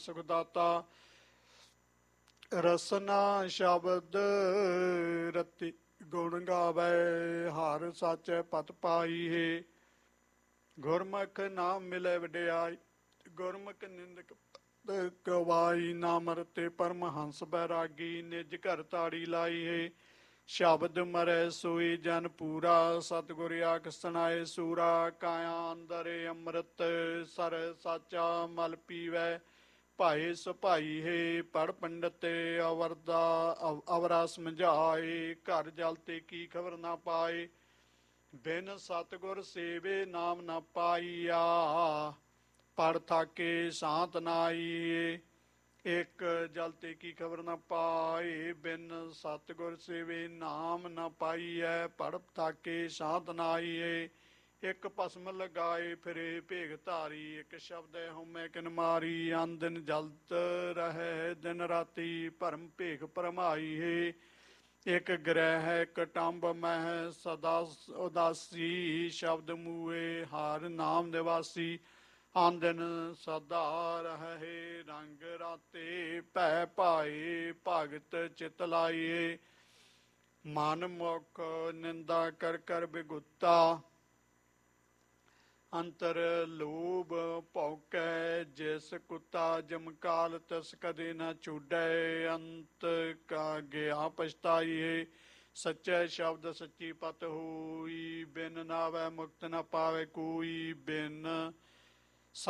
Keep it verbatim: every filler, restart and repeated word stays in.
ਸੁਖਦਾਤਾ ਰਸਨਾ ਸ਼ਬਦ ਰਤੀ ਗੁਣ ਗਾਵੇ ਹਰ ਸਾਚੈ ਪਤ ਪਾਈ ਹੈ। ਗੁਰਮੁਖ ਨਾਮ ਮਿਲੇ ਵਡਿਆਈ ਗੁਰਮੁਖ ਨਿੰਦਕ ਗਵਾਈ ਨਾਮ ਰਤੇ ਪਰਮਹੰਸ ਬੈਰਾਗੀ ਨਿਜ ਘਰ ਤਾੜੀ ਲਾਈ ਹੈ। ਸ਼ਬਦ ਮਰੈ ਸੋਈ ਜਨ ਪੂਰਾ ਸਤਿਗੁਰ ਆਖ ਸੁਣਾਏ ਸੂਰਾ ਕਾਇਆ ਅੰਦਰੇ ਅੰਮ੍ਰਿਤ ਸਰ ਸਾਚਾ ਮਲ ਪੀਵੈ ਭਾਏ ਸੁਭਾਈ ਹੈ। ਪੜ ਪੰਡਤ ਅਵਰਦਾ ਅਵਰਾ ਸਮਝਾਏ ਘਰ ਜਲ ਤੇ ਕੀ ਖਬਰ ਨਾ ਪਾਏ ਬਿਨ ਸਤਿਗੁਰ ਸੇਵੇ ਨਾਮ ਨਾ ਪਾਈਆ ਪੜ ਥਾਕੇ ਸ਼ਾਂਤ ਨਾਈ ਇੱਕ ਜਲ ਤੇ ਕੀ ਖਬਰ ਨਾ ਪਾਏ ਬਿਨ ਸਤਿਗੁਰ ਸੇਵੇ ਨਾਮ ਨਾ ਪਾਈਐ ਪੜ ਥਾਕੇ ਸ਼ਾਂਤ ਨਾਈਏ। ਇੱਕ ਭਸਮ ਲਗਾਏ ਫਿਰੇ ਭੇਗ ਧਾਰੀ ਇੱਕ ਸ਼ਬਦ ਹਉਮੈ ਕਿਨ ਮਾਰੀ ਅਨ ਦਿਨ ਜਲਤ ਰਹਿ ਦਿਨ ਰਾਤੀ ਭਰਮ ਭੇਖ ਭਰਮਾਈ ਹੈ। ਇੱਕ ਗ੍ਰਹਿ ਇੱਕ ਟੰਬ ਮਹਿ ਸਦਾ ਉਦਾਸੀ ਸ਼ਬਦ ਮੂਏ ਹਰ ਨਾਮ ਨਿਵਾਸੀ ਆਨ ਦਿਨ ਸਦਾ ਰਹੇ ਰੰਗ ਰਾਤੇ ਭੈ ਭਾਏ ਭਗਤ ਚਿਤ ਲਾਈਏ। ਮਨ ਮੁਖ ਨਿੰਦਾ ਕਰ ਕਰ ਬਿਗੁਤਾ ਅੰਤਰ ਲੋਭ ਭੌਕੈ ਜਿਸ ਕੁੱਤਾ ਜਮਕਾਲ ਤਿਸ ਕਦੇ ਨਾ ਛੁਡੈ ਅੰਤ ਕਾ ਗਿਆ ਪਛਤਾਈਏ। ਸੱਚੈ ਸ਼ਬਦ ਸੱਚੀ ਪਤ ਹੋਈ ਬਿਨ ਨਾਵੈ ਮੁਕਤ ਨਾ ਪਾਵੇ ਕੋਈ ਬਿਨ